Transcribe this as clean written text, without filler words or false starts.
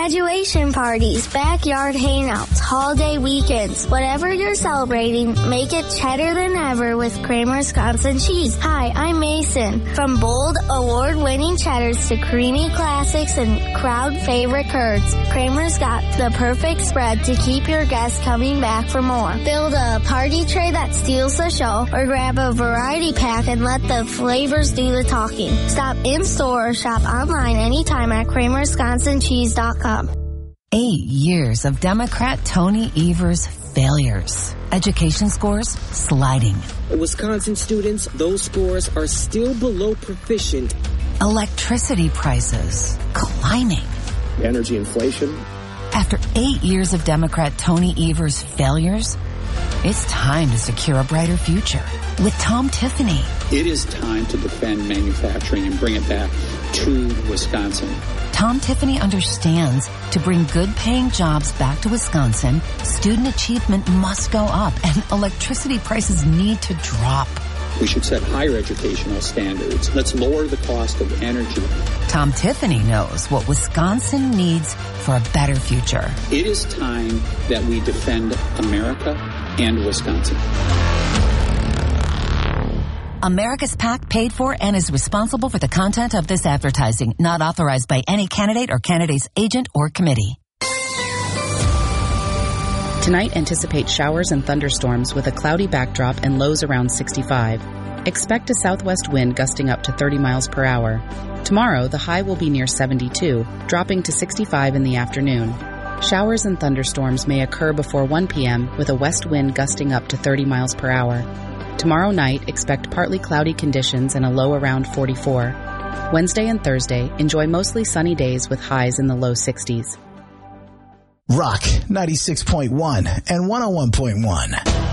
Graduation parties, backyard hangouts, holiday weekends. Whatever you're celebrating, make it cheddar than ever with Kramer Wisconsin cheese. Hi, I'm Mason. From bold, award-winning cheddars to creamy classics and crowd favorite curds, Kramer's got the perfect spread to keep your guests coming back for more. Build a party tray that steals the show, or grab a variety pack and let the flavors do the talking. Stop in-store or shop online anytime at KramerWisconsinCheese.com. 8 years of Democrat Tony Evers' failures. Education scores sliding. Wisconsin students, those scores are still below proficient. Electricity prices climbing. Energy inflation. After 8 years of Democrat Tony Evers' failures, it's time to secure a brighter future with Tom Tiffany. It is time to defend manufacturing and bring it back to Wisconsin. Tom Tiffany understands to bring good-paying jobs back to Wisconsin, student achievement must go up and electricity prices need to drop. We should set higher educational standards. Let's lower the cost of energy. Tom Tiffany knows what Wisconsin needs for a better future. It is time that we defend America and Wisconsin. America's PAC paid for and is responsible for the content of this advertising, not authorized by any candidate or candidate's agent or committee. Tonight, anticipate showers and thunderstorms with a cloudy backdrop and lows around 65. Expect a southwest wind gusting up to 30 miles per hour. Tomorrow, the high will be near 72, dropping to 65 in the afternoon. Showers and thunderstorms may occur before 1 p.m. with a west wind gusting up to 30 miles per hour. Tomorrow night, expect partly cloudy conditions and a low around 44. Wednesday and Thursday, enjoy mostly sunny days with highs in the low 60s. Rock 96.1 and 101.1.